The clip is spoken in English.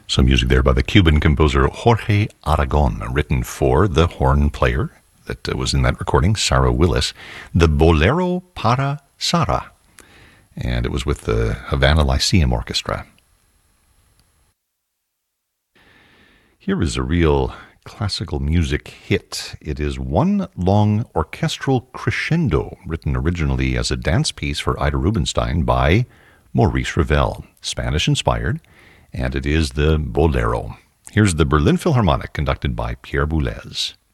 Some music there by the Cuban composer Jorge Aragon, written for the horn player that was in that recording, Sarah Willis, the Bolero para Sara. And it was with the Havana Lyceum Orchestra. Here is a real classical music hit. It is One Long Orchestral Crescendo, written originally as a dance piece for Ida Rubinstein by Maurice Ravel, Spanish-inspired, and it is the Bolero. Here's the Berlin Philharmonic, conducted by Pierre Boulez.